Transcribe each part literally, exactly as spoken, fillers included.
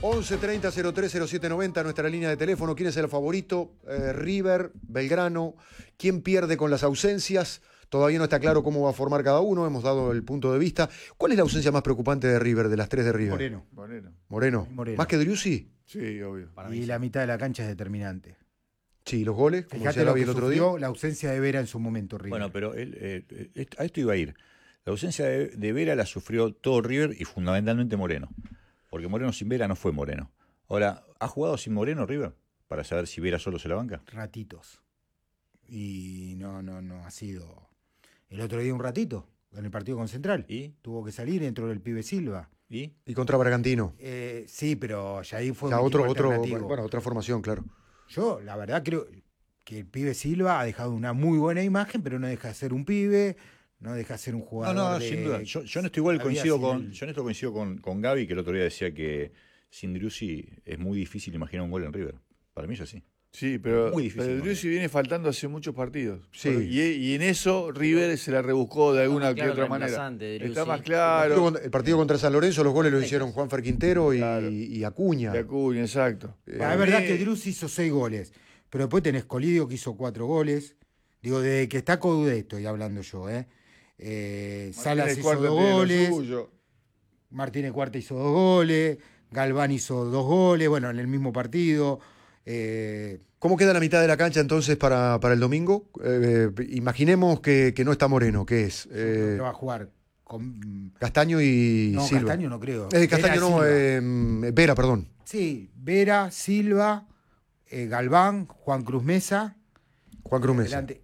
once treinta cero tres cero siete noventa, nuestra línea de teléfono. ¿Quién es el favorito? Eh, River, Belgrano. ¿Quién pierde con las ausencias? Todavía no está claro cómo va a formar cada uno. Hemos dado el punto de vista. ¿Cuál es la ausencia más preocupante de River, de las tres de River? Moreno. Moreno. Moreno. Moreno. ¿Más que Driussi? Sí, obvio. Y sí. La mitad de la cancha es determinante. Sí, los goles, como Fíjate decía lo Gaby que el otro sufrió día. La ausencia de Vera en su momento, River. Bueno, pero él, eh, eh, a esto iba a ir. La ausencia de, de Vera la sufrió todo River y fundamentalmente Moreno. Porque Moreno sin Vera no fue Moreno. Ahora, ¿ha jugado sin Moreno River? Para saber si Vera solo se la banca. Ratitos. Y no, no, no ha sido. El otro día un ratito, en el partido con Central. ¿Y? Tuvo que salir, entró el pibe Silva. ¿Y? Y contra Bragantino. Eh, sí, pero ya ahí fue O sea, un otro, equipo otro, alternativo. bueno, otra formación, claro. Yo, la verdad, creo que el pibe Silva ha dejado una muy buena imagen, pero no deja de ser un pibe, no deja de ser un No, jugador. no, de... sin duda. Yo, yo en esto igual Había coincido sido con, el- yo en esto coincido con, con Gaby, que el otro día decía que sin Driussi es muy difícil imaginar un gol en River. Para mí es así. Sí, pero, Muy difícil, pero ¿no? Driussi viene faltando hace muchos partidos. Sí. Y, y en eso River se la rebuscó de alguna más claro que otra el manera. reemplazante de Está Driussi. más El partido, claro. contra, el partido contra San Lorenzo, los goles los hicieron Juanfer Quintero y, Claro. y Acuña. De Acuña, exacto. Eh, Ah, es verdad que Driussi hizo seis goles, pero después tenés Colidio que hizo cuatro goles. Digo, desde que está Coudet estoy hablando yo, ¿eh? eh Salas Martínez hizo Cuarta dos tiene lo goles, suyo. Martínez Cuarta hizo dos goles, Galván hizo dos goles, bueno, en el mismo partido. Eh, ¿Cómo queda la mitad de la cancha entonces para, para el domingo? Eh, imaginemos que, que no está Moreno, ¿qué es? Eh, que va a jugar con... Castaño y No, Silva. Castaño no creo. Eh, Castaño Vera, no, Silva. eh, Vera, perdón. Sí, Vera, Silva, eh, Galván, Juan Cruz Mesa. Juan Cruz Mesa. Adelante.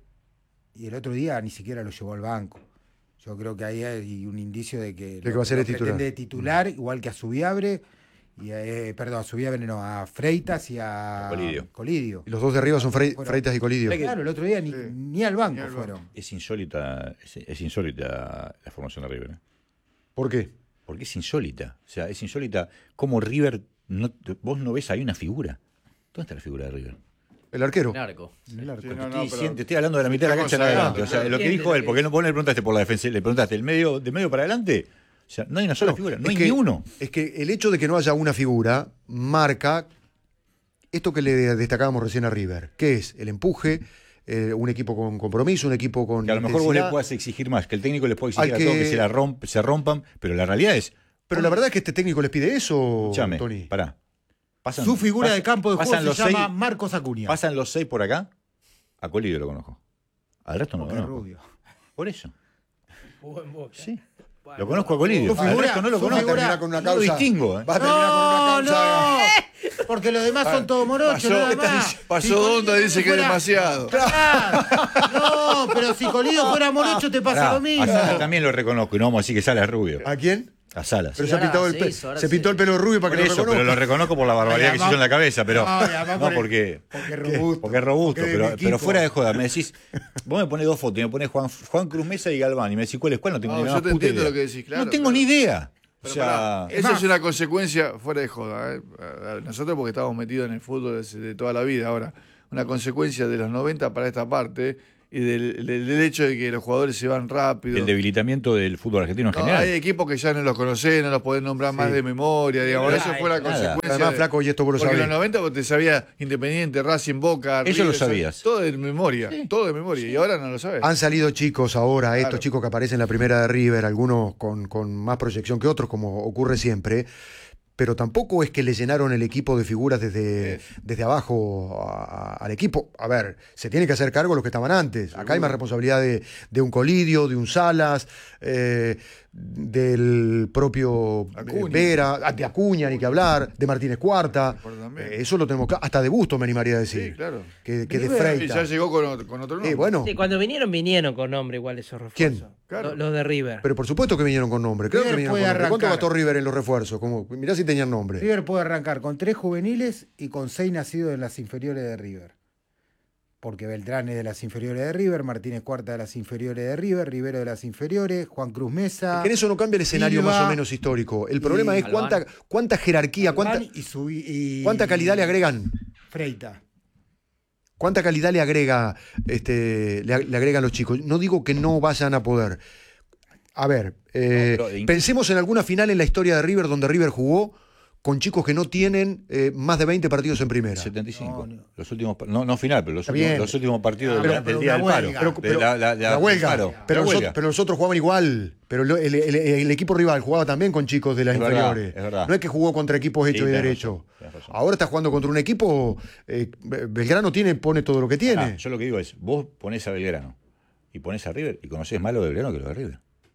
Y el otro día ni siquiera lo llevó al banco. Yo creo que ahí hay un indicio de que, De que va a ser lo el titular. pretende de titular, igual que a Subiabre, y a, eh, perdón, a Subiabre no, a Freitas y a Colidio. Colidio. Y los dos de arriba son Fre- Fueron- Freitas y Colidio. Claro, el otro día ni, Sí. ni al banco Ni al banco. fueron. Es insólita, es, es insólita la formación de River. ¿eh? ¿Por qué? Porque es insólita. O sea, es insólita cómo River, no, vos no ves ahí una figura. ¿Dónde está la figura de River? El arquero. Narco. El arco. Sí, no, Estoy, no, diciendo- pero- estoy hablando de la mitad de la cancha en Estamos adelante. O sea, hablando, lo que claro. dijo él, porque no, vos no le preguntaste por la defensa, le preguntaste el medio, de medio para adelante. O sea, no hay una sola No, figura, no es hay que- ni uno. Es que el hecho de que no haya una figura marca esto que le destacábamos recién a River, que es el empuje, eh, un equipo con compromiso, un equipo con Que a lo mejor vos le intensidad. puedas exigir más, que el técnico les pueda exigir Al a todos que- que se, la romp- se rompan, pero la realidad es, Pero la verdad es que este técnico les pide eso, escúchame, Tony. pará. Pasan- Su figura pas- de campo de juego pasan se los llama seis- Marcos Acuña. Pasan los seis por acá, a Colidio lo conozco. Al resto no lo Porque es conozco. rubio. Por eso. Buen Boca. Sí. Lo conozco a Colidio. Su Al figura- resto no lo su conozco. figura- Va a terminar con una No lo causa. distingo, ¿eh? Va a terminar No, con una causa. no, porque los demás son todos morochos, Pasó- nada más. pasó Si Colidio Donda, dice que es fuera- demasiado. Claro. No, pero si Colidio fuera morocho te pasa Pará, lo mismo. a Salas también lo reconozco, y no vamos a decir que Salas es rubio. ¿A quién? A Salas. Pero Sí, se, ha ahora pintado el se pe- hizo, ahora se se- pintó el pelo rubio para Por que eso, lo pero lo reconozca. reconozco por la barbaridad Ay, que se además- hizo en la cabeza, pero No, y además no por el- porque Porque es robusto. porque es robusto, Porque pero, del pero equipo. fuera de joda, me decís, vos me pones dos fotos y me pones Juan, Juan Cruz Mesa y Galván y me decís cuál es cuál, no tengo No, ni yo la te más puta entiendo idea. lo que decís, claro, no tengo claro. ni idea. O Pero sea, pará, es esa más- es una consecuencia fuera de joda. ¿eh? A- a- Nosotros porque estamos metidos en el fútbol desde de toda la vida. Ahora, una consecuencia de los noventa para esta parte y del, del, del hecho de que los jugadores se van rápido. el debilitamiento del fútbol argentino en No, general. hay equipos que ya no los conocés, no los podés nombrar más Sí. de memoria, digamos. Pero Eso hay- fue la nada. consecuencia. Además, de- Flaco, y esto vos lo Porque en sabés. los noventa vos te sabías Independiente, Racing, Boca, Eso lo River, sabías. Todo de memoria, todo de memoria. Y ahora no lo sabes. Han salido chicos ahora, estos Claro. chicos que aparecen en la primera de River, algunos con, con más proyección que otros, como ocurre siempre, pero tampoco es que le llenaron el equipo de figuras desde, Es. desde abajo a- al equipo. A ver, se tiene que hacer cargo los que estaban antes. Acá hay más responsabilidad de, de un Colidio, de un Salas, eh, del propio eh, Acuña. Vera, de Acuña, ni que hablar, de Martínez Cuarta. Por también. Eh, eso lo tenemos claro. Hasta de Busto me animaría a decir. Sí, claro. Que, que de River- Y Freita. ya llegó con, otro- con otro nombre. Eh, bueno, Sí, cuando vinieron, vinieron con nombre igual esos refuerzos. ¿Quién? Claro. Los, los de River. pero por supuesto que vinieron con nombre. Creo que River vinieron puede con nombre. ¿Cuánto arrancar. gastó River en los refuerzos? Como, mirá si tenían nombre. River puede arrancar con tres juveniles y con seis nacidos en las inferiores de River. Porque Beltrán es de las inferiores de River, Martínez Cuarta de las inferiores de River, Rivero de las inferiores, Juan Cruz Mesa. Es que en eso no cambia el escenario Silva, más o menos histórico. El problema y es cuánta, Galván. cuánta jerarquía, cuánta, Galván y Subi- y- cuánta calidad le agregan. Freita. ¿Cuánta calidad le agrega este, le, le agregan los chicos? No digo que no vayan a poder. A ver, eh, No, pero incluso- pensemos en alguna final en la historia de River donde River jugó con chicos que no tienen eh, más de veinte partidos en primera. setenta y cinco. No, no. Los últimos, no, no final, pero los, Está últimos, bien. los últimos partidos Ah, del, pero- del pero día del una paro. huelga. Pero, De pero- la, la- la- la huelga. paro, pero, la nosotros, huelga. pero nosotros jugaban igual. Pero lo- el, el- el equipo rival jugaba también con chicos de las Es verdad, inferiores. es verdad. No es que jugó contra equipos hechos Sí, y tenés derechos. razón, tenés razón. Ahora está jugando contra un equipo. eh, Belgrano tiene, pone todo lo que tiene. Ah, yo lo que digo es, vos ponés a Belgrano y ponés a River y conocés más lo de Belgrano que lo de River.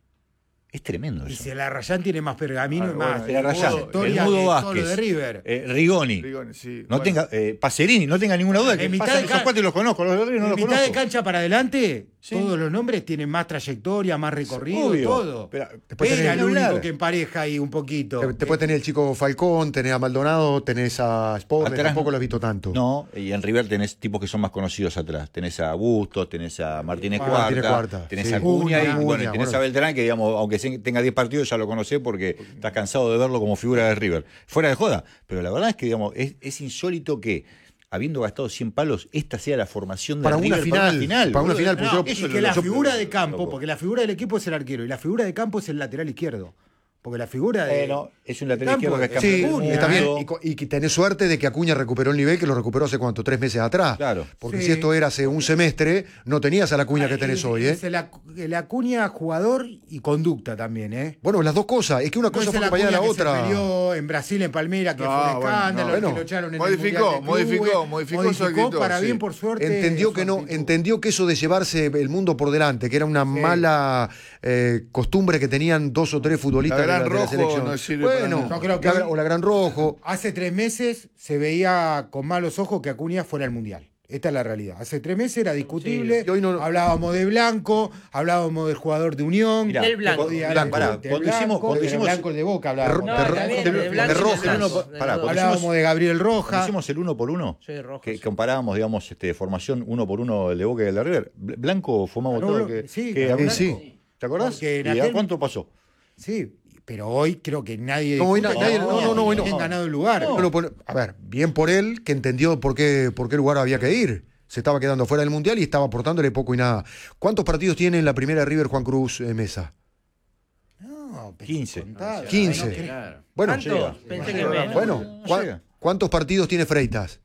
Es tremendo Y eso. si el Arrayán tiene más pergamino Ah, y más bueno, El Arrayán, Mudo- el historia Mudo que todo Vázquez, lo de River. eh, Rigoni, Rigoni, sí, no bueno. tenga, eh, Pacerini, no tenga ninguna duda. Que En mitad pasan de esos ca- cuatro y los conozco, los de River no En los mitad conozco. de cancha para adelante, Sí. todos los nombres tienen más trayectoria, más recorrido, Obvio. todo. Pero- Después Era tenés el que hablar. único que empareja ahí un poquito. Te, te puede tener el chico Falcón, tenés a Maldonado, tenés a Sport, Atrás tampoco no. lo has visto tanto. No, y en River tenés tipos que son más conocidos atrás. Tenés a Bustos, tenés a Martínez Ah, Cuarta, Martínez Cuarta, tenés sí. a Acuña, y, Acuña, bueno, y tenés bueno. a Beltrán, que digamos, aunque se- tenga diez partidos ya lo conocés porque estás cansado de verlo como figura de River. Fuera de joda. Pero la verdad es que digamos, es, es insólito que, habiendo gastado cien palos, esta sea la formación de Para una River final, para una final. para una boludo. final, porque yo- Y eso es que lo- la yo- figura de campo, loco. porque la figura del equipo es el arquero y la figura de campo es el lateral izquierdo. Porque la figura de. Bueno, es un lateral campo izquierdo que es es Sí, campeón del Acuña, está bien. mundo. Y, co- y que tenés suerte de que Acuña recuperó el nivel que lo recuperó hace cuánto, tres meses atrás. Claro. Porque Sí. si esto era hace un semestre, no tenías a la Acuña que tenés Es- hoy, ¿eh? es el, Acu- el Acuña jugador y conducta también, ¿eh? Bueno, las dos cosas. Es que una No cosa es fue el acompañada de la Acuña que otra. se peleó en Brasil, en Palmeiras, que No, fue un bueno, escándalo, no. que Bueno. lo echaron en Modificó, el Mundial de modificó, Clubes, modificó su actitud, para sí. bien, por suerte. Entendió su que no, actitud. entendió que eso de llevarse el mundo por delante, que era una mala eh, costumbre que tenían dos o tres futbolistas La de la, Gran de la Rojo selección. no sirve para bueno, nada. Yo creo que la- hoy- o la Gran Rojo. Hace tres meses se veía con malos ojos que Acuña fuera al Mundial. Esta es la realidad. Hace tres meses era discutible. Sí, y hoy no- Hablábamos de Blanco, hablábamos del jugador de Unión. Mirá, Del Blanco. podía Blanco. hablar Pará, de cuando Blanco, hicimos- cuando de hicimos- Blanco el de Boca hablábamos. de- No, de- está bien, de- de de blanco y Rojas. de blanco, Uno- de pará, los dos. cuando Hablábamos de Gabriel Cuando Roja. hicimos el uno por uno, Sí, rojo, que sí. comparábamos, digamos, este, formación uno por uno el de Boca y el de River, Bl- Blanco fumamos No, todo. no, Que, sí, que- ganó Sí, Blanco. sí. ¿Te acordás? Porque en ¿Y a aquel- cuánto pasó? Sí, pero hoy creo que nadie. No, hoy discute na- nadie- que no, no, no, hoy no. tienen ganado el lugar. No lo pone- a ver, bien por él, que entendió por qué, por qué lugar había que ir. Se estaba quedando fuera del Mundial y estaba aportándole poco y nada. ¿Cuántos partidos tiene en la primera de River Juan Cruz eh, Mesa? No, pero quince. contá, quince. no creo- Claro. Bueno, ¿Tanto? llega. Pensé que Llega. menos. bueno, No ¿cuá- llega. ¿cuántos partidos tiene Freitas?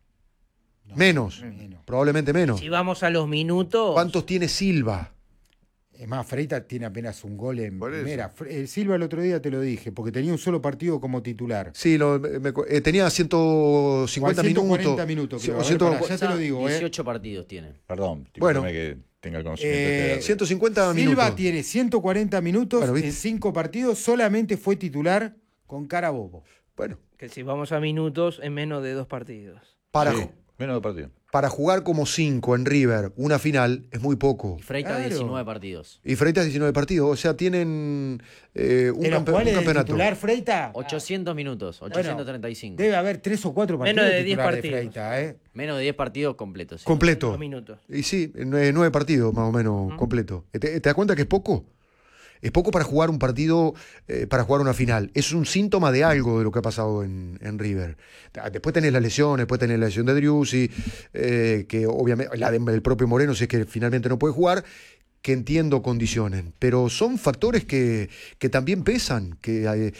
Menos, menos. probablemente menos. Si vamos a los minutos. ¿Cuántos tiene Silva? Es más, Freitas tiene apenas un gol en Por eso. primera. Fre- eh, Silva el otro día te lo dije, porque tenía un solo partido como titular. Sí, lo- me- eh, tenía ciento cincuenta O ciento minutos. cuarenta minutos, Sí, creo. o A ver, ciento- pará, ya te lo digo, ¿eh? dieciocho partidos tiene. Perdón, Bueno. bueno, que tenga el conocimiento. Eh, este- ciento cincuenta Silva minutos. tiene ciento cuarenta minutos Bueno, ¿viste? en cinco partidos, solamente fue titular con Carabobo. Bueno, Que si vamos a minutos, en menos de dos partidos. para, Sí, menos de partido. para jugar como cinco en River una final es muy poco. Y Freitas Claro. diecinueve partidos. Y Freitas diecinueve partidos. O sea, tienen eh, un, ¿En los campe- un cuales el campeonato. titular Freitas? ochocientos minutos, ochocientos treinta y cinco. Debe haber tres o cuatro partidos Menos de diez titulares partidos. Freitas, ¿eh? Menos de diez partidos completos. sí. Completo. Dos minutos. Y sí, nueve, nueve partidos más o menos completo. ¿Te, te das cuenta que es poco? Es poco para jugar un partido, eh, para jugar una final. Es un síntoma de algo de lo que ha pasado en, en River. Después tenés las lesiones, después tenés la lesión de Driussi, eh, que obviamente, la del propio Moreno, si es que finalmente no puede jugar, que entiendo condicionen. Pero son factores que, que también pesan, que eh,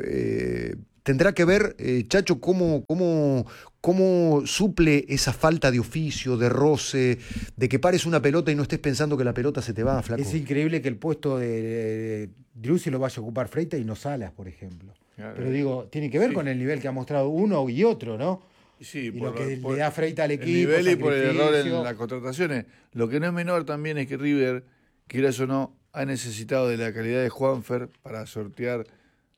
eh, tendrá que ver, eh, Chacho, cómo, cómo, cómo suple esa falta de oficio, de roce, de que pares una pelota y no estés pensando que la pelota se te va, flaco. Es increíble que el puesto de, de Driussi lo vaya a ocupar Freitas y no Salas, por ejemplo. Claro. Pero digo, tiene que ver con el nivel que ha mostrado uno y otro, ¿no? Sí, Y por, lo que por le da Freitas al el equipo, nivel y por el error sacrificio. en las contrataciones. Lo que no es menor también es que River, quieras o no, ha necesitado de la calidad de Juanfer para sortear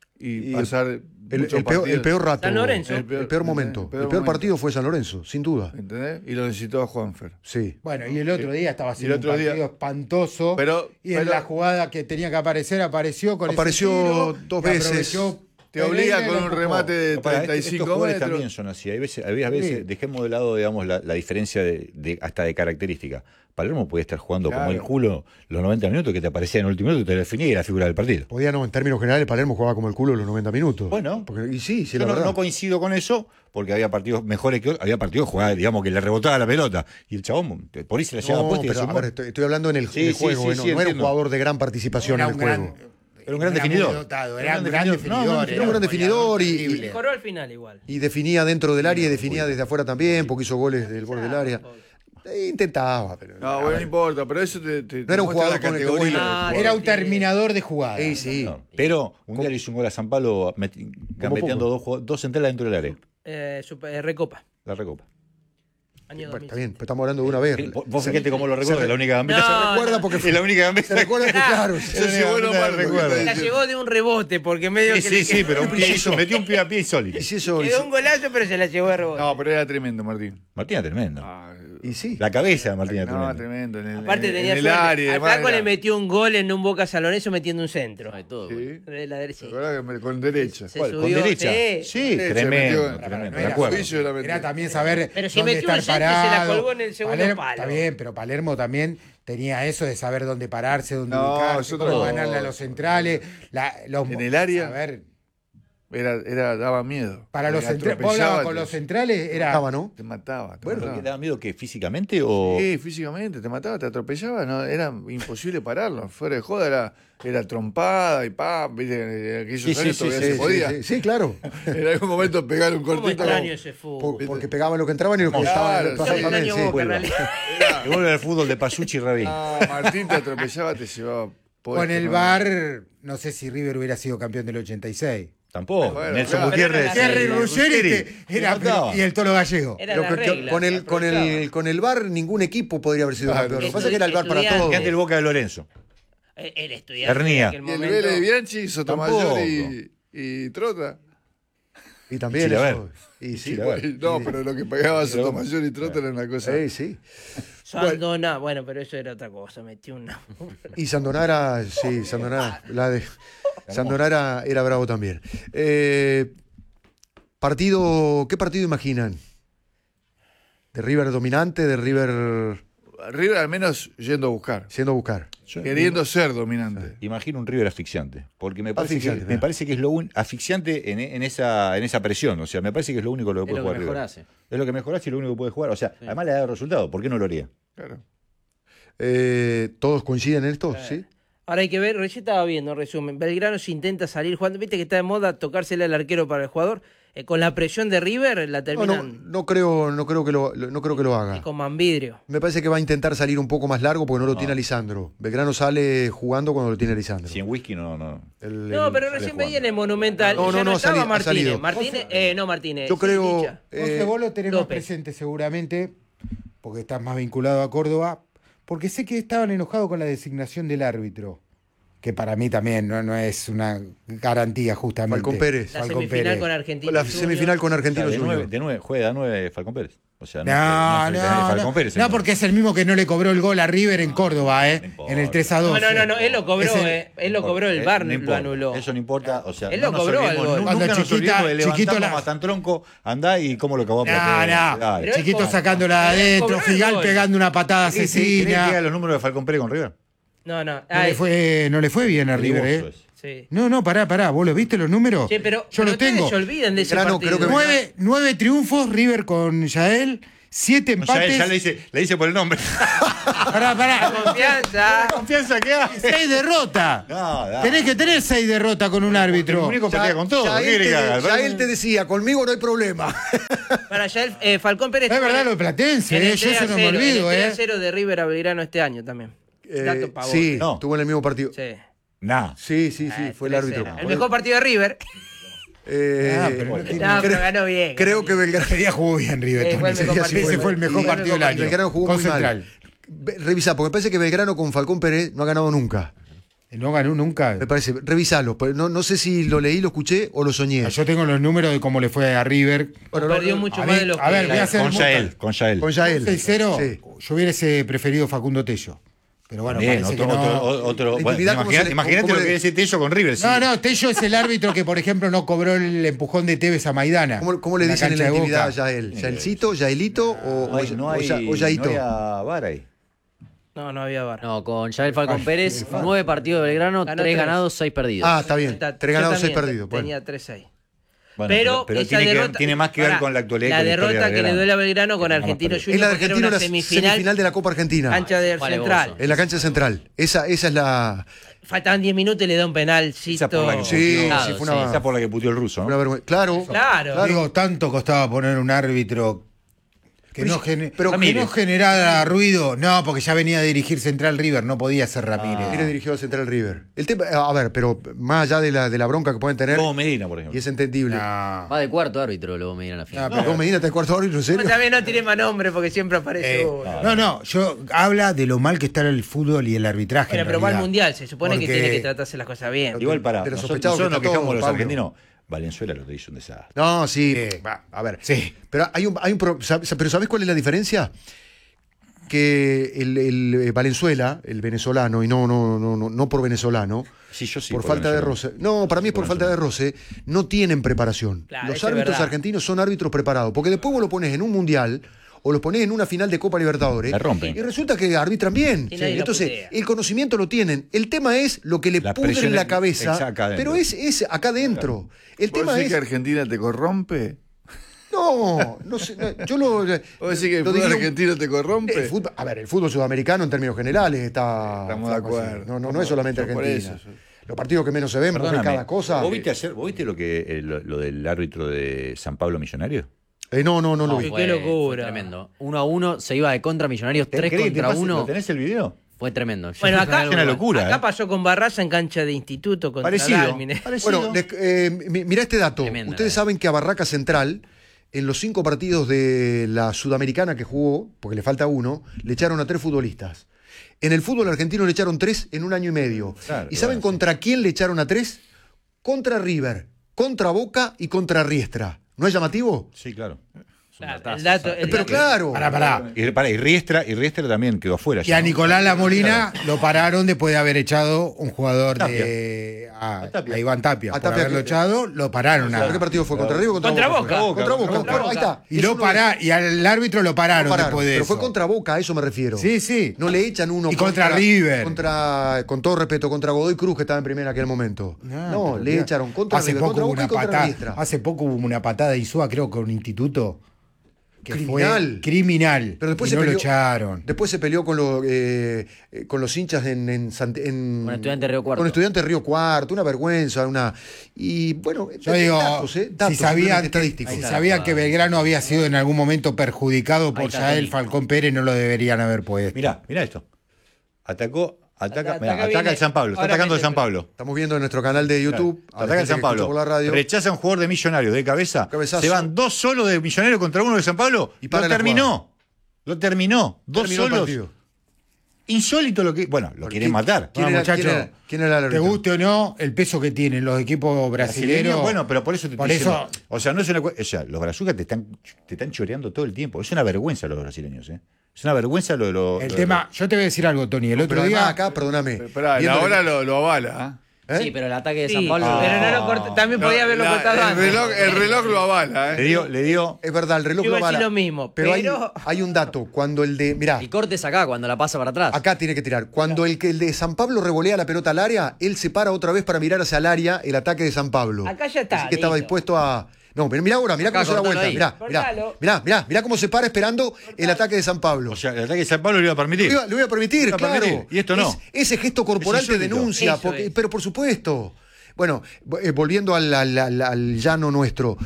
y, Y pasar El, muchos el peor, partidos. el peor rato. San Lorenzo. El peor, el peor momento. El peor el peor momento. partido fue San Lorenzo, sin duda. ¿Entendés? Y lo necesitó a Juanfer. Sí. Bueno, y el otro día estaba haciendo Y el otro un partido día- espantoso. Pero- y en pero- la jugada que tenía que aparecer, apareció con Apareció ese tiro, dos y veces. aprovechó Te obliga Pereira y con lo un empujó. remate de Para, treinta y estos cinco jugadores metros. también son así. Hay veces, hay veces Sí. dejemos de lado, digamos, la, la diferencia de, de- hasta de característica. Palermo puede estar jugando como Claro. el culo los noventa minutos que te aparecía en el último minuto y te definía y era la figura del partido. Podía no, en términos generales, Palermo jugaba como el culo los noventa minutos. Bueno. Porque- y sí, sí, Yo la no, verdad. no coincido con eso porque había partidos mejores que otros. Había partidos jugados, digamos, que le rebotaba la pelota y el chabón por ahí se la llevaba No, puesta y pero, decía, a ver, estoy, estoy hablando en el, Sí, en el sí, juego, sí, eh, no, sí, no era un entiendo. jugador de gran participación Era en el un juego. gran- Era un gran era muy definidor. dotado, Era era un un gran gran definidor. definidor. No, no, era era un gran definidor y- terrible. Mejoró al final igual. Y definía dentro del área y definía desde afuera también, porque hizo goles del borde del área. Eh, Intentaba, pero. No, bueno, no importa, pero eso te, te, No era un te muestra jugador la con el que categoría. vos- Ah, Era un sí. terminador de jugadas. Sí, sí. No, pero un día le hizo un gol a San Pablo meti- gambeteando dos, jugad- dos centrales dentro del área. Eh, super- eh, Recopa. La recopa. Año Bueno, dos mil. está bien, pero estamos hablando de una vez. Vos vos fíjate cómo lo recuerda, es la única gambeta. No, Se recuerda porque Es la única gambeta. Se recuerda que, claro, Eso sí, bueno, no Marco, recuerdo. ¿qué La está llegó de un rebote porque medio Sí, que sí, le sí, pero un pie hizo, metió un pie a pie sólido. y si eso. y quedó si- un golazo, pero se la llevó de rebote. No, pero era tremendo, Martín. Martín era tremendo. Ah, Y sí. La cabeza de Martín era no, tremenda. tremendo. En el, Aparte en, tenía en el suerte. área. y Al demás Flaco le era- metió un gol en un Boca Saloneso metiendo un centro. Hay todo. Sí. De la derecha. ¿Te acordás que me- con derecha. Se ¿Cuál? ¿Con subió, derecha? sí. Sí, Derecha tremendo, metió- tremendo. No De era acuerdo. Juicio la metió. Era también saber Pero si dónde metió un estar centro y se la parado. colgó en el segundo Palermo- palo. Está bien, pero Palermo también tenía eso de saber dónde pararse, dónde No, ubicarse, es otra cómo cosa. ganarle a los centrales. la- los- En el área. A ver, Era, era, daba miedo. para los Te centrales. Vos hablabas atropellaba, con te- los centrales, era. Estaba, ¿no? Te mataba. Te Bueno, mataba. ¿te daba miedo que físicamente o...? Sí, físicamente, te mataba, te atropellaba, no, era imposible pararlo. Fuera de joda era, era trompada y pa, viste, en aquellos Sí, sí, años sí, todavía sí, se Sí, podía. sí, sí, claro. En algún momento pegar un ¿Cómo cortito. extraño como- ese fútbol? Por- porque pegaban lo que entraban y lo que Claro, estaban. sí. Yo pasaban también, extraño sí. Boca, en vuelva. realidad. Era- Que vuelve al fútbol de Pasucci y Rabí. Ah, Martín te atropellaba, te llevaba. puesto, Con el ¿no? V A R, no sé si River hubiera sido campeón del ochenta y seis. Tampoco. Bueno, Nelson claro. Gutiérrez. Pero era la Thierry regla. Ruggeri Ruggeri, que era, se mataba. y el Tolo Gallego. Era Pero la que- que regla, con se el, con, el, aprovechaba. con el V A R ningún equipo podría haber sido Claro. campeón. Lo que pasa es que era el V A R para Estudiante. todos. Fíjate el Boca de Lorenzo. Eh, El estudiante. Hernía. en aquel Y el momento. Vélez de Bianchi, Sotomayor Tampoco. y, y Trota. Y también Chilaver. eso. Y sí, Chilaver. No, pero lo que pagaba Sotomayor y Trota era una cosa. Sí, sí. Sandona, bueno, pero eso era otra cosa, metió una. Y Sandonara, sí, Sandonara, la de Sandonara era bravo también. Eh, partido, ¿qué partido imaginan? ¿De River dominante, de River River al menos yendo a buscar. siendo a buscar? Queriendo ser dominante. Imagino un River asfixiante. Porque me parece, Asfixiante, que, claro. me parece que es lo un, asfixiante en, en esa, en esa presión. O sea, me parece que es lo único lo que Es puede lo jugar que mejor River. hace. Es lo que mejor hace y lo único que puede jugar. O sea, además le da el resultado. ¿Por qué no lo haría? Claro. Eh, ¿Todos coinciden en esto? Sí. Ahora hay que ver, recién estaba viendo, resumen. Belgrano se intenta salir jugando. Viste que está de moda tocársele al arquero para el jugador. Eh, con la presión de River la No, terminan no, no creo, no creo que lo, lo- no creo que lo haga. con Manvidrio. Me parece que va a intentar salir un poco más largo porque no lo tiene Lisandro. Belgrano sale jugando cuando lo tiene Lisandro. Sin whisky no. no. El- No, el- pero sale recién jugando. veía en el Monumental. No, ya no, no, ha estaba salido- ha Martínez. salido. Martínez, eh, no Martínez. Yo sí, creo. Licha. eh, José, vos lo tenés más López. presente seguramente, porque estás más vinculado a Córdoba, porque sé que estaban enojados con la designación del árbitro, que para mí también no, no es una garantía justamente. Falcón Pérez. La Falcón semifinal Pérez. con Argentina. la Junior. semifinal con O sea, Argentinos de, nueve, Juniors. de nueve, juega de nueve Falcón Pérez. O sea, no, No, es el- no es el no, Falcón no, Pérez. no, entonces. porque es el mismo que no le cobró el gol a River en Córdoba, ¿eh? importa. En el tres a dos. No, no, no, no, él lo cobró, Es el- eh. Él lo cobró, el Eh, V A R no lo importa. anuló. Eso no importa. O sea, Él no lo nos cobró olvidemos, el gol. nu- Cuando Nunca nos chiquita- olvidemos de chiquito levantarnos la- Matan Tronco, andá y cómo lo acabó a No, platear. no. Dale. Pero Chiquito él- sacándola él adentro, cobró el Figal gol. pegando una patada ¿Querés que- querés que haga asesina. los números de Falcón Pérez con River? No, no. No Ay, le, fue, no le fue bien a River, Peligroso ¿eh? es. sí. No, no, pará, pará. ¿Vos lo viste los números? Che, pero, Yo pero los tengo. ustedes se olvidan de ese Grano, partido. creo que- Nueve, nueve triunfos, River con Yael, siete Ya, empates. ya le, dice, le dice por el nombre. Pará, pará. Confianza. confianza que hay. Seis derrotas. No, dale. Tenés que tener seis derrotas con un El árbitro. único pelea con todo. Ya ¿Qué él, quiere te, que haga? ya él te decía, conmigo no hay problema. Para ya el, eh, Falcón Pérez. Es verdad lo de Platense, en el eh, yo eso no me tres a cero, olvido, en el tres a ¿eh? cero de River a Belgrano este año también. Eh, Dato pavón. sí, No. estuvo en el mismo partido. Sí. Nah. Sí, sí, sí, Ah, fue el tres árbitro. cero. El mejor partido de River. Eh, Ah, pero no tiene- No, pero creo- ganó bien. Creo que Belgrano. Ese día jugó bien River. Eh, fue también. el mejor Ese día partido. Ese fue el mejor Y- partido del y año. Belgrano jugó con muy Central. mal. Ve- Revisá, porque me parece que Belgrano con Falcón Pérez no ha ganado nunca. No ganó nunca. Me parece, revisalo. pues No, no sé si lo leí, lo escuché o lo soñé. Yo tengo los números de cómo le fue a River. Bueno, perdió no, mucho a más ver, de los a ver, que- voy a hacer Con un- Yael. Con Yael. Con Yael. seis cero, Sí. yo hubiese preferido Facundo Tello. Pero bueno, Bien, parece otro, que no. otro, otro, La bueno, intimidad, ¿cómo imagina- se le- imagínate cómo lo le- que dice Tello con River. sí. No, no, Tello es el árbitro que, por ejemplo, no cobró el empujón de Tevez a Maidana. ¿Cómo, cómo le en la dicen en cancha la de intimidad a Boca. Yael? ¿Yaelcito, Yaelito o, No hay, o- no o hay, Ya- o Yaito? no había VAR ahí. No, no había bar. No, con Yael Falcón Ay, Pérez, qué fácil. nueve partidos de Belgrano, Ganó tres tres. ganados, seis perdidos. Ah, está bien. Está- Tres yo ganados, seis también perdidos. Bueno. Tenía tres seis. Bueno, pero pero esa tiene, que- derrota, tiene más que ver pará, con la actualidad. La que con historia derrota de que le Belgrano. duele a Belgrano con Que no Argentino más Es Junior. la de porque era Argentino, una la semifinal, semifinal de la Copa Argentina. cancha de Vale, Central. vos En la cancha central. Esa, esa es la. faltaban diez minutos y le da un penalcito. Esa por la que Sí, puteó- sí, fue una- esa por la que puteó el ruso, ¿no? Una vergüenza. Claro. Claro. Digo, tanto costaba poner un árbitro que Pero no, sí, gene- pero que Ramírez. no generara ruido. No, porque ya venía a dirigir Central River, no podía ser Ramírez. Viene dirigido a Central River. El tema, a ver, pero más allá de la, de la bronca que pueden tener, Como Medina, por ejemplo. y es entendible. No. Va de cuarto árbitro luego me dirán la final. No, pero- ¿Cómo Medina está de cuarto árbitro, en serio? Vos también no tiré más nombre porque siempre aparece Eh, uno. no, no, yo habla de lo mal que está el fútbol y el arbitraje. Bueno, en pero va al realidad. mundial, se supone Porque- que tiene que tratarse las cosas bien. Igual para. de los Nosotros, sospechados nosotros nos que está quejamos todo, de los Pablo. argentinos. Valenzuela lo que hizo un desastre. No, sí. Sí. va, a ver. Sí. Pero hay un, hay un pro- sab- pero ¿sabés cuál es la diferencia? Que el, el, eh, Valenzuela, el venezolano, y no, no, no, no, no por venezolano, Sí, yo sí. por falta de roce. No, para mí es por por falta de roce. No tienen preparación. Claro, Los eso es árbitros verdad. argentinos son árbitros preparados. Porque después vos lo pones en un mundial o lo pones en una final de Copa Libertadores. La rompen. Y resulta que arbitran bien. Y nadie lo Entonces, putea. el conocimiento lo tienen. El tema es lo que le La pudre presión en la es- cabeza. exacto, acá adentro. Pero es, es acá adentro. El ¿Vos tema decís es. que Argentina te corrompe? No, no sé. no, yo lo. ¿Vos decís que el lo fútbol diría un- argentino te corrompe? el fútbol- a ver, el fútbol sudamericano en términos generales está. Estamos de flaco así. acuerdo. No, no, no es solamente Yo por Argentina. eso, yo- Los partidos que menos se ven, vos ves Perdóname, cada cosa. ¿Vos viste, ayer, ¿Vos viste lo, que, eh, lo, lo del árbitro de San Pablo Millonario? Eh, no, no, no lo No, vi. Qué locura. Fue tremendo. Uno a uno, se iba de contra Millonarios, tres ¿Querés que te contra pase- uno. ¿Lo tenés el video? Fue tremendo. Yo Bueno, no acá, sabía una algo locura, acá ¿eh? pasó con Barraza en cancha de instituto contra Parecido. Dálmine. Parecido. Bueno, les- eh, mi- mirá este dato. Tremenda, Ustedes eh. saben que a Barraca Central, en los cinco partidos de la Sudamericana que jugó, porque le falta uno, le echaron a tres futbolistas. En el fútbol argentino le echaron tres en un año y medio. Claro, ¿Y saben bueno, contra quién le echaron a tres? Contra River, contra Boca y contra Riestra. ¿No es llamativo? Sí, claro. Claro, el dato, el Pero dato- claro. Pará, pará. Y, para, y Riestra, y Riestra también quedó afuera. Y a ya, ¿no? Nicolás La Molina lo pararon después de haber echado un jugador Tapia. de. A, A Tapia. a Iván Tapia. A Por Tapia haberlo que- echado, lo pararon. a- ¿Pero qué partido fue? ¿Contra River o contra, Contra Boca? Boca. fue? Contra Boca. Contra Claro, ahí Boca. está. Y Es lo uno de- para, y al árbitro lo pararon, No pararon, después de pero eso. fue contra Boca, a eso me refiero. Sí, sí. No le echan uno Y contra River. Contra, con todo respeto, contra Godoy Cruz, que estaba en primera en aquel momento. No, pero le mira, echaron contra hace River, poco contra hubo Boca y una contra patada, Riestra. Hace poco hubo una patada de Insúa, creo, con un instituto. Que Criminal. Fue criminal. Pero después y se no peleó, lo echaron. Después se peleó con, lo, eh, eh, con los hinchas en, en, Sant- en- Con Estudiantes Río Cuarto. Con Estudiantes Río Cuarto, una vergüenza, una. Y bueno, Yo eh, digo, datos, eh, datos, si sabían, simplemente que, estadísticos. si está, sabían que Belgrano había sido en algún momento perjudicado por Ahí está, Yael Tony. Falcón Pérez, no lo deberían haber puesto. Mirá, mirá esto. Atacó, ataca, Ataca mirá, ataca viene- el San Pablo, está ahora atacando el viene- San Pablo. Estamos viendo en nuestro canal de YouTube. a la Ataca el gente San que Pablo. escucha por la radio. Rechaza a un jugador de Millonarios de cabeza. Cabezazo. Se van dos solos de Millonarios contra uno de San Pablo Y y para lo la terminó. Lo terminó. Dos Terminó el solos. partido. Insólito lo que. Bueno, lo quieren matar. ¿Quién Ah, era, muchacho, quién era- quién era el Te árbitro? guste o no, el peso que tienen los equipos brasileños. Bueno, pero por eso te por estoy eso, diciendo, O sea, no es una cu- o sea, los brazucas te están, te están choreando todo el tiempo. Es una vergüenza los brasileños, ¿eh? Es una vergüenza lo de los. el lo de tema, yo te voy a decir algo, Tony. El otro Pero además día. acá, perdóname. Pero pará, viendo la hora que- lo, lo avala. ¿eh? Sí, pero el ataque de Sí, San Pablo. pero no lo cortó. También podía haberlo La- cortado el, antes. reloj, el reloj lo avala. Le ¿eh? dio, le dio. Es verdad, el reloj Yo iba lo a decir avala. lo mismo, Pero, hay- pero- Hay, un dato. Cuando el de. Mirá, Y Cortes acá cuando la pasa para atrás. acá tiene que tirar. Cuando el que el de San Pablo revolea la pelota al área, él se para otra vez para mirar hacia el área el ataque de San Pablo. Acá ya está, Así que estaba listo. dispuesto a. No, pero mirá ahora, mirá Acá, cómo se da cortalo vuelta. ahí. Mirá, mirá, Cortalo. mirá, mirá, mirá cómo se para esperando el ataque de San Pablo. O sea, el ataque de San Pablo le iba a permitir. Le iba, le voy a permitir, Le iba a claro. permitir, y esto no. Es- ese gesto corporal Es te insólito. denuncia, Eso porque- es. pero por supuesto. Bueno, eh, volviendo al, al- al- al llano nuestro,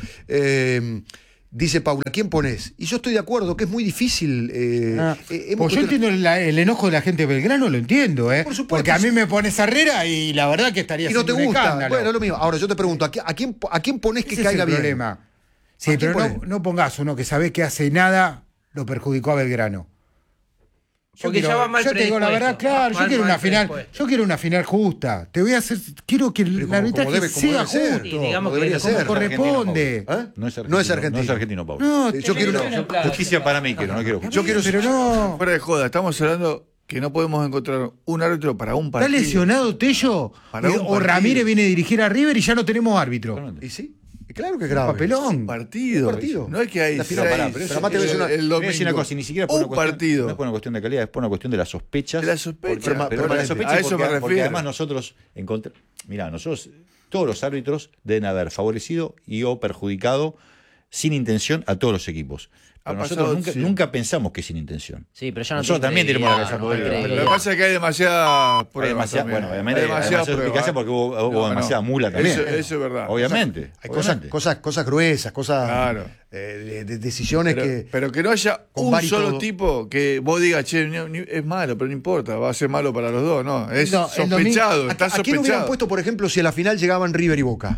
eh, dice Paula, ¿quién pones? Y yo estoy de acuerdo que es muy difícil. eh, Ah, eh, hemos pues yo cuestionado- entiendo la- el enojo de la gente de Belgrano, lo entiendo, ¿eh? Por supuesto. Porque a mí me pones Herrera y la verdad que estaría y no te haciendo un gusta. escándalo. Bueno, es lo mismo. Ahora yo te pregunto, ¿a quién, a quién, a quién pones que Ese caiga es el bien? problema. ¿A Sí, quién pero no, ponés? no pongas uno que sabe que hace nada, lo perjudicó a Belgrano. Yo Porque quiero- ya va mal yo te digo la verdad, predispuesto. claro, yo Mal, quiero mal una final, predispuesto. yo quiero una final justa. Te voy a hacer, quiero que el como- arbitraje como debe- como sea debe ser. justo. Y digamos Como que debería como ser. corresponde. ¿Eh? No es argentino. No es argentino. No es argentino, Pablo. No, Eh, yo quiero Televisión, una- claro. Justicia para mí, quiero, no quiero Yo quiero pero no. Fuera de joda, estamos hablando que no podemos encontrar un árbitro para un ¿Está partido. lesionado Tello? Para Y- un o partido. Ramírez viene a dirigir a River y ya no tenemos árbitro. Totalmente. Y sí, y claro que es grave. Papelón. Un partido. Un partido. No es que hay La final, seis, pará, pero eso- el- además te voy a decir una- el Te voy a decir una domingo. cosa, y ni siquiera por un una cuestión, partido. no es por una cuestión de calidad, es por una cuestión de las sospechas. De la sospecha. Porque, pero, pero de las a sospechas eso porque, me porque refiero. además nosotros encontramos. Mirá, nosotros, todos los árbitros deben haber favorecido y o perjudicado sin intención a todos los equipos. Pero Ha nosotros pasado, nunca, sí. nunca pensamos que es sin intención. Sí, pero ya no Nosotros tiene también tenemos la credibilidad, cabeza no podrida. tiene Lo que credibilidad. pasa es que hay demasiadas Hay pruebas. demasiada, también. bueno, obviamente Hay hay demasiadas demasiada suspicacia pruebas. porque hubo, hubo No, demasiada no. mula también. Eso, eso es verdad. Obviamente. Hay cosas, obviamente. cosas, cosas gruesas, cosas Claro. eh, de, de decisiones Pero, que. pero que no haya con un VAR y solo todo. tipo que vos digas, che, ni- ni- es malo, pero no importa, va a ser malo para los dos, no. Es No, el sospechado, ¿A, está a quién hubieran sospechado. puesto, por ejemplo, si a la final llegaban River y Boca?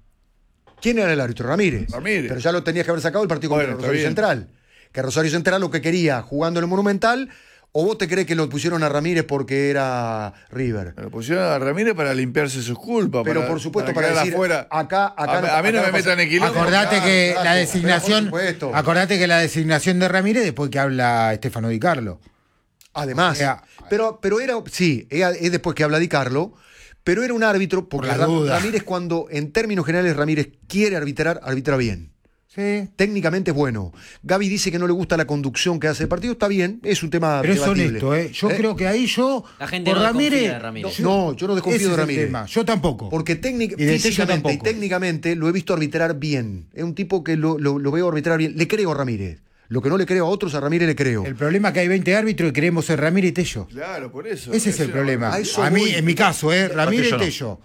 ¿Quién era el árbitro? Ramírez. Ramírez. Pero ya lo tenías que haber sacado el partido Bueno, contra está Rosario bien. Central. Que Rosario Central lo que quería jugando en el Monumental, o vos te crees que lo pusieron a Ramírez porque era River. Pero pusieron a Ramírez para limpiarse sus culpas. Pero para- por supuesto, para, para, quedar decir, afuera. acá, acá a, a mí no acá me pasa- metan en quilombo. Acordate Claro, que claro, la pero designación, por supuesto. acordate que la designación de Ramírez después que habla Estefano Di Carlo. Además, O sea, pero, pero era, sí, era- es después que habla Di Carlo, pero era un árbitro, porque Por las Ra- dudas. Ramírez, cuando en términos generales Ramírez quiere arbitrar, arbitra bien. Sí. Técnicamente es bueno. Gaby dice que no le gusta la conducción que hace el partido, está bien, es un tema Pero es debatible. honesto, ¿eh? Yo ¿Eh? creo que ahí yo. La gente por no desconfía Ramírez, de Ramírez. No, yo no desconfío ese de es el Ramírez. tema. Yo tampoco. Porque técnic- Y de Tello físicamente y tampoco. técnicamente lo he visto arbitrar bien. Es un tipo que lo, lo- lo veo arbitrar bien. Le creo a Ramírez. Lo que no le creo a otros, a Ramírez le creo. El problema es que hay veinte árbitros y creemos en Ramírez y Tello. Claro, por eso. Ese es el Ese- problema. a eso A mí, voy. en mi caso, ¿eh? Ramírez y yo no. Tello.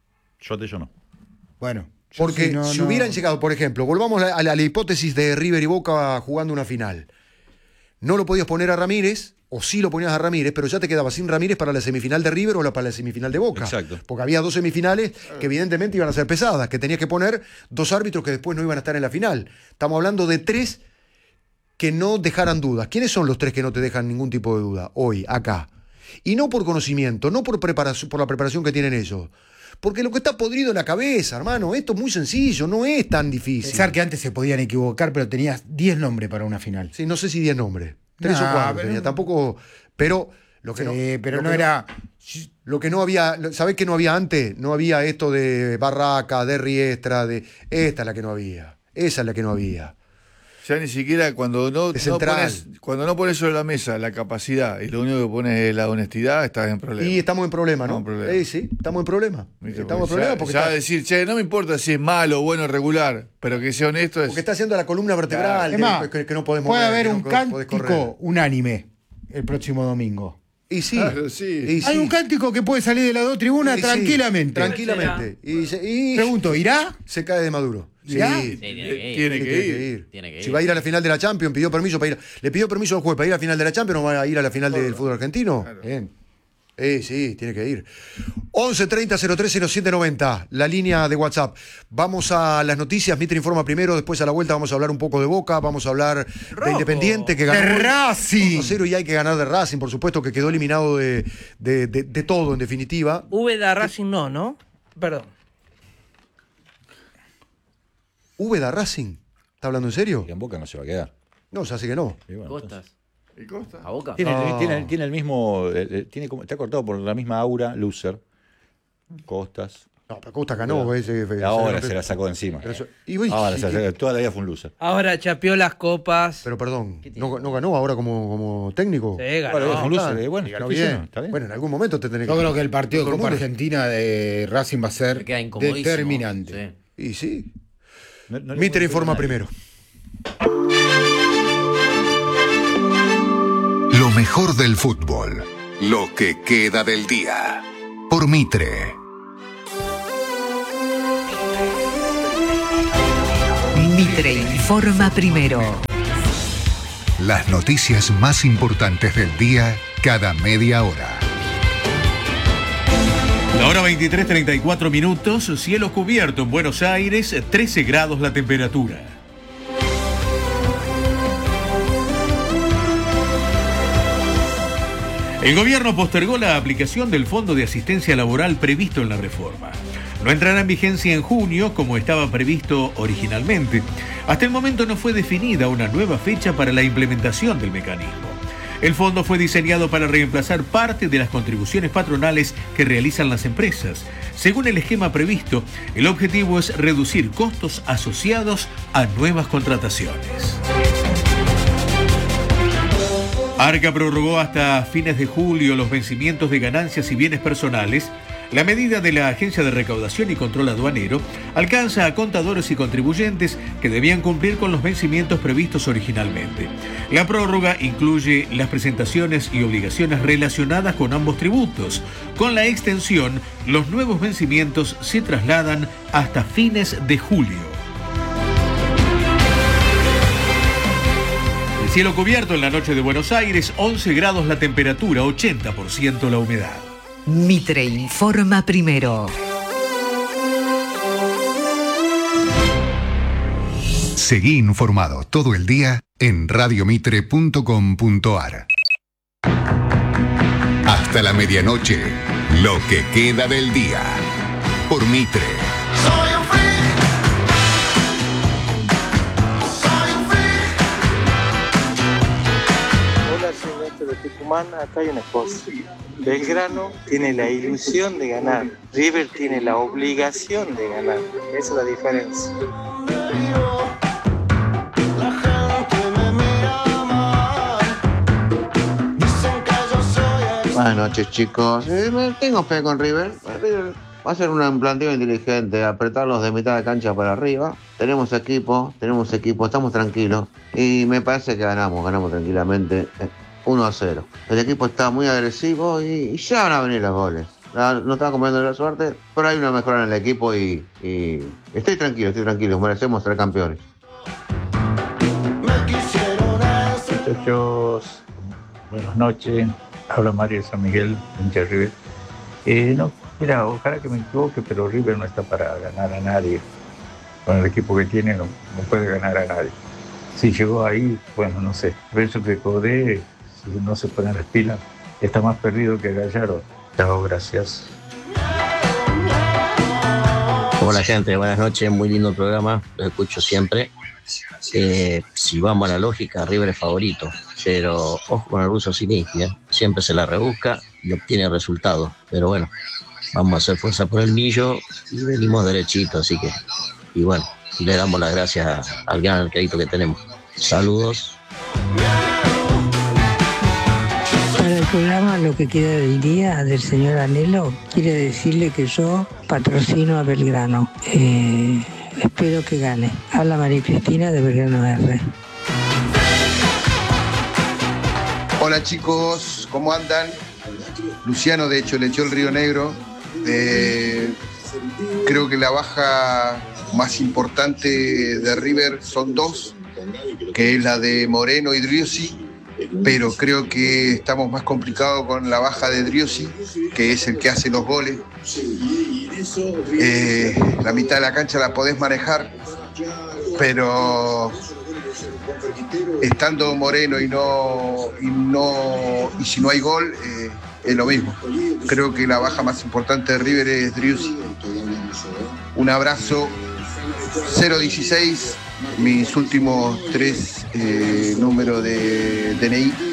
Yo te yo no. Bueno. yo Porque sí, no, si no. hubieran llegado, por ejemplo, volvamos a la, a la hipótesis de River y Boca jugando una final. No lo podías poner a Ramírez, o sí lo ponías a Ramírez, pero ya te quedabas sin Ramírez para la semifinal de River o la, para la semifinal de Boca. Exacto. Porque había dos semifinales que evidentemente iban a ser pesadas, que tenías que poner dos árbitros que después no iban a estar en la final. Estamos hablando de tres que no dejaran dudas. ¿Quiénes son los tres que no te dejan ningún tipo de duda hoy, acá? Y no por conocimiento, no por, preparación, por la preparación que tienen ellos. Porque lo que está podrido en la cabeza, hermano, esto es muy sencillo, no es tan difícil. Pensar que antes se podían equivocar, pero tenías diez nombres para una final. Sí, no sé si diez nombres. Tres Nah, o cuatro pero- tenía. Tampoco. Pero lo que Sí, no. pero lo no que era. Lo que no había. ¿Sabés qué no había antes? No había esto de Barraca, de Riestra, de. Esta es la que no había. Esa es la que no había. Ya ni siquiera cuando no, Es no central. pones, cuando no pones sobre la mesa la capacidad y lo único que pones es la honestidad, estás en problema. Y estamos en problema, ¿no? Estamos en problema. Eh, sí, estamos en problema. ¿Viste? Estamos en Porque problema ya, porque, ya está, decir, che, no me importa si es malo, bueno, regular, pero que sea honesto es. porque está haciendo la columna vertebral. Es de- más, que, que no podemos puede ver, haber que un no podés correr. cántico unánime el próximo domingo. Y sí. Claro, sí. y sí. Hay un cántico que puede salir de las dos tribunas Y sí, tranquilamente. tranquilamente. Y, se- y Pregunto, ¿irá? se cae de Maduro. Sí. ¿Irá? Sí, tiene que ir. Tiene Tiene que ir. que ir. Tiene que Si ir. va a ir a la final de la Champions, pidió permiso para ir. ¿Le pidió permiso al juez para ir a la final de la Champions o va a ir a la final del fútbol argentino? Bien. Eh, sí, tiene que ir. once treinta cero tres cero siete noventa, la línea de WhatsApp. Vamos a las noticias. Mitre informa primero, después a la vuelta vamos a hablar un poco de Boca, vamos a hablar de Rojo. Independiente que ganó. ¡De hoy Racing! uno a cero y hay que ganar de Racing, por supuesto, que quedó eliminado de, de, de- de todo, en definitiva. Úbeda Racing no, ¿no? Perdón. Úbeda Racing. ¿Está hablando en serio? Y en Boca no se va a quedar. No, se hace que no. Y bueno, entonces- Costas. ¿Y Costa? ¿A Boca? Tiene, Ah. tiene, tiene el mismo. eh, eh, tiene, como- está cortado por la misma aura, loser. Costas. No, pero Costa ganó. ese- ese- Ahora ese- se la sacó de encima. Pero eso- y, uy, Ahora sí, se la que- sacó- toda la vida fue un loser. Ahora chapeó las copas. Pero perdón, ¿no, no ganó ahora como, como técnico? Sí, ganó. Bueno, es un loser. Ah, eh, bueno, y ganó ¿qué bien. hicieron? Está bien. Bueno, en algún momento te tenés que. Yo creo que el partido de Todo el Copa mundo- Argentina de Racing va a ser Me queda incomodísimo. determinante. Sí. Y sí. No- no le Mitre puedo informa pedir a nadie. primero. Lo mejor del fútbol. Lo que queda del día. Por Mitre. Mitre informa primero. Las noticias más importantes del día cada media hora. La hora veintitrés treinta y cuatro minutos, cielo cubierto en Buenos Aires, trece grados la temperatura. El gobierno postergó la aplicación del Fondo de Asistencia Laboral previsto en la reforma. No entrará en vigencia en junio como estaba previsto originalmente. Hasta el momento no fue definida una nueva fecha para la implementación del mecanismo. El fondo fue diseñado para reemplazar parte de las contribuciones patronales que realizan las empresas. Según el esquema previsto, el objetivo es reducir costos asociados a nuevas contrataciones. Arca prorrogó hasta fines de julio los vencimientos de ganancias y bienes personales La medida de la Agencia de Recaudación y Control Aduanero alcanza a contadores y contribuyentes que debían cumplir con los vencimientos previstos originalmente. La prórroga incluye las presentaciones y obligaciones relacionadas con ambos tributos. Con la extensión, los nuevos vencimientos se trasladan hasta fines de julio. El cielo cubierto en la noche de Buenos Aires, once grados la temperatura, ochenta por ciento la humedad. Mitre informa primero. Seguí informado todo el día en radio mitre punto com punto ar. Hasta la medianoche, lo que queda del día. Por Mitre. Hola, soy Néstor de Tucumán. Acá hay una cosa. Belgrano tiene la ilusión de ganar. River tiene la obligación de ganar. Esa es la diferencia. Buenas noches, chicos. Eh, tengo fe con River. River va a ser un planteo inteligente, apretarlos de mitad de cancha para arriba. Tenemos equipo, tenemos equipo, estamos tranquilos. Y me parece que ganamos, ganamos tranquilamente. uno a cero. El equipo está muy agresivo y, y ya van a venir los goles. No estaba comiendo la suerte, pero hay una mejora en el equipo y, y estoy tranquilo, estoy tranquilo. Merecemos ser campeones. Muchachos, buenas noches. Habla Mario de San Miguel, hincha de River. Eh, no, mira, ojalá que me equivoque, pero River no está para ganar a nadie. Con el equipo que tiene no, no puede ganar a nadie. Si llegó ahí, bueno, no sé. Pienso que Codé, si no se pone las pilas, está más perdido que Gallardo. Chao, gracias. Hola gente, buenas noches, muy lindo programa, lo escucho siempre. Eh, si vamos a la lógica, River es favorito, pero ojo con el ruso Sinistri, ¿eh? Siempre se la rebusca y obtiene resultados, pero bueno, vamos a hacer fuerza por el millo y venimos derechito, así que, y bueno, le damos las gracias al gran arquerito que tenemos. Saludos. Para el programa Lo que queda del día del señor Anhelo, quiere decirle que yo patrocino a Belgrano. Eh, espero que gane. Habla María Cristina de Belgrano R. Hola chicos, ¿cómo andan? Luciano de hecho le echó el Río Negro. Eh, creo que la baja más importante de River son dos, que es la de Moreno y Driussi. Pero creo que estamos más complicados con la baja de Driussi, que es el que hace los goles. Eh, la mitad de la cancha la podés manejar, pero estando Moreno y no y no y si no hay gol eh, es lo mismo. Creo que la baja más importante de River es Driussi. Un abrazo. cero dieciséis, mis últimos tres eh, números de D N I.